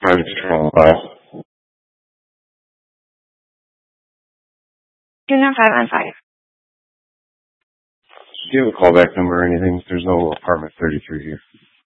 Private patrol file. 29515. Do you have a callback number or anything? There's no apartment 33 here.